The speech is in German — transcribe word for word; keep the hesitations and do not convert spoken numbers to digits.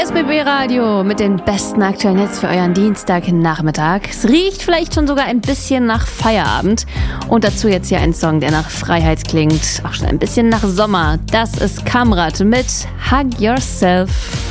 S B B Radio mit den besten aktuellen Hits für euren Dienstagnachmittag. Es riecht vielleicht schon sogar ein bisschen nach Feierabend. Und dazu jetzt hier ein Song, der nach Freiheit klingt. Auch schon ein bisschen nach Sommer. Das ist Kamrat mit Hug Yourself.